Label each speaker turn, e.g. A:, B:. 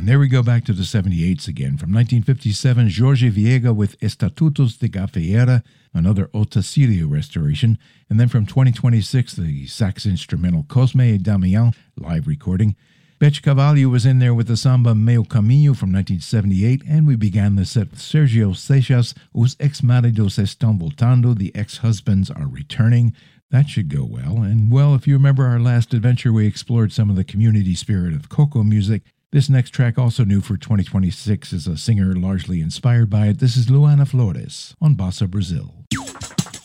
A: And there we go back to the 78s again. From 1957, Jorge Viega with Estatutos de Gafieira, another Otacílio restoration. And then from 2026, the sax instrumental Cosme e Damião live recording. Beth Carvalho was in there with the samba Meu Caminho from 1978, and we began the set with Sergio Seixas, Os Ex-Maridos Estão Voltando, the ex-husbands are returning. That should go well. And well, if you remember our last adventure, we explored some of the community spirit of Coco music. This next track, also new for 2026, is a singer largely inspired by it. This is Luana Flores on Bossa Brazil.